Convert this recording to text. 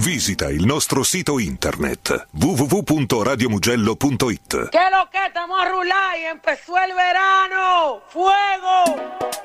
Visita il nostro sito internet www.radiomugello.it. ¿Qué lo que estamos a rular y empezó el verano? ¡Fuego!